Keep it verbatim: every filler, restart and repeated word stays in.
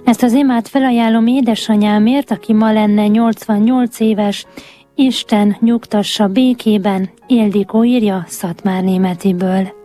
Ezt az imát felajánlom édesanyámért, aki ma lenne nyolcvannyolc éves. Isten nyugtassa békében, Ildikó írja Szatmárnémetiből.